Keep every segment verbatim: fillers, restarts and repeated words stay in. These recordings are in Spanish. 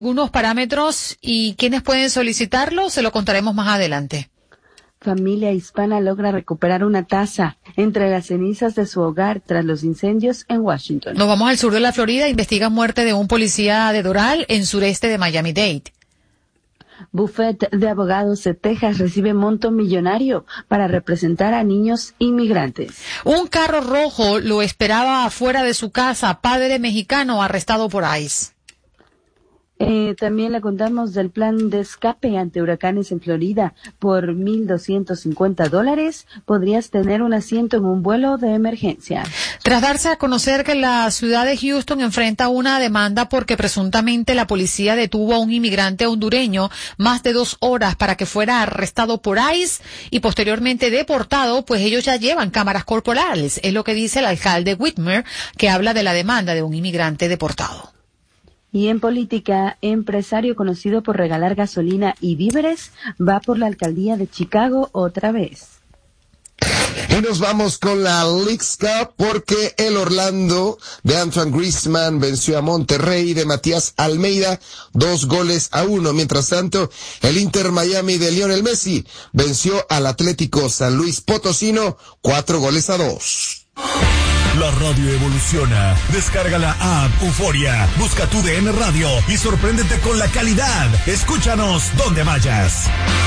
Algunos parámetros y quiénes pueden solicitarlo, se lo contaremos más adelante. Familia hispana logra recuperar una taza entre las cenizas de su hogar tras los incendios en Washington. Nos vamos al sur de la Florida. Investigan muerte de un policía de Doral en sureste de Miami-Dade. Bufete de abogados de Texas recibe monto millonario para representar a niños inmigrantes. Un carro rojo lo esperaba afuera de su casa. Padre mexicano arrestado por ICE. Eh, también le contamos del plan de escape ante huracanes en Florida. Por mil doscientos cincuenta dólares podrías tener un asiento en un vuelo de emergencia. Tras darse a conocer que la ciudad de Houston enfrenta una demanda porque presuntamente la policía detuvo a un inmigrante hondureño más de dos horas para que fuera arrestado por ICE y posteriormente deportado, pues ellos ya llevan cámaras corporales. Es lo que dice el alcalde Whitmer, que habla de la demanda de un inmigrante deportado. Y en política, empresario conocido por regalar gasolina y víveres va por la alcaldía de Chicago otra vez. Y nos vamos con la Leagues Cup porque el Orlando de Antoine Griezmann venció a Monterrey de Matías Almeida dos goles a uno. Mientras tanto, el Inter Miami de Lionel Messi venció al Atlético San Luis Potosino cuatro goles a dos. La radio evoluciona. Descarga la app Euforia. Busca tu D N Radio y sorpréndete con la calidad. Escúchanos donde vayas.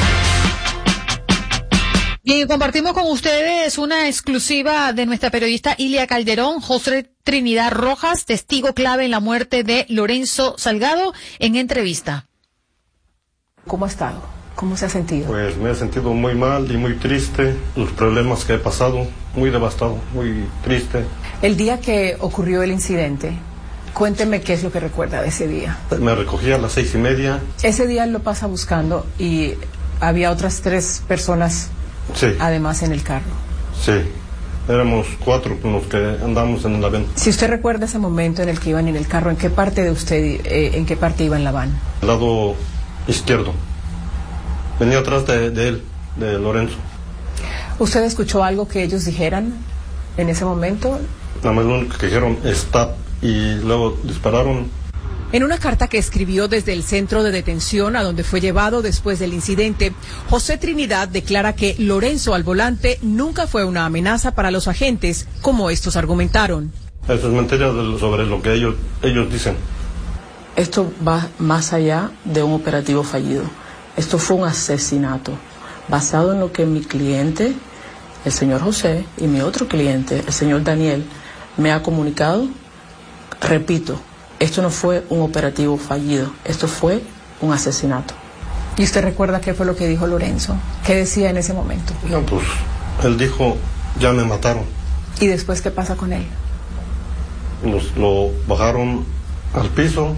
Y compartimos con ustedes una exclusiva de nuestra periodista Ilia Calderón. José Trinidad Rojas, testigo clave en la muerte de Lorenzo Salgado, en entrevista. ¿Cómo ha estado? ¿Cómo se ha sentido? Pues me he sentido muy mal y muy triste. Los problemas que he pasado, muy devastado, muy triste. El día que ocurrió el incidente, cuénteme qué es lo que recuerda de ese día. Me recogí a las seis y media. Ese día él lo pasa buscando y había otras tres personas, sí, además en el carro. Sí, éramos cuatro con los que andamos en la van. Si usted recuerda ese momento en el que iban en el carro, ¿en qué parte de usted, eh, en qué parte iba en la van? El lado izquierdo. Venía atrás de, de él, de Lorenzo. ¿Usted escuchó algo que ellos dijeran en ese momento? Nada más lo único que dijeron, stop, y luego dispararon. En una carta que escribió desde el centro de detención a donde fue llevado después del incidente, José Trinidad declara que Lorenzo al volante nunca fue una amenaza para los agentes, como estos argumentaron. Eso es mentira de, sobre lo que ellos, ellos dicen. Esto va más allá de un operativo fallido. Esto fue un asesinato basado en lo que mi cliente, el señor José, y mi otro cliente, el señor Daniel, me ha comunicado. Repito, esto no fue un operativo fallido, esto fue un asesinato. ¿Y usted recuerda qué fue lo que dijo Lorenzo? ¿Qué decía en ese momento? No, pues él dijo, ya me mataron. ¿Y después qué pasa con él? Los, lo bajaron al piso.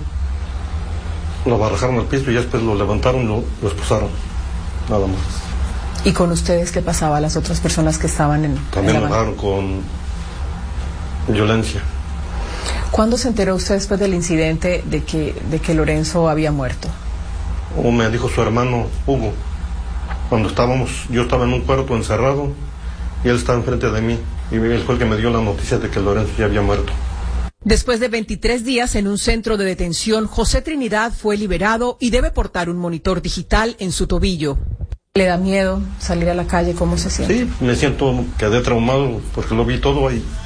Lo bajaron al piso y después lo levantaron y lo, lo esposaron, nada más. ¿Y con ustedes qué pasaba, las otras personas que estaban en También en lo bajaron con violencia. ¿Cuándo se enteró usted después del incidente de que, de que Lorenzo había muerto? O me dijo su hermano Hugo, cuando estábamos, yo estaba en un cuarto encerrado y él estaba enfrente de mí y él fue el que me dio la noticia de que Lorenzo ya había muerto. Después de veintitrés días en un centro de detención, José Trinidad fue liberado y debe portar un monitor digital en su tobillo. ¿Le da miedo salir a la calle? ¿Cómo se siente? Sí, me siento, quedé traumado porque lo vi todo ahí.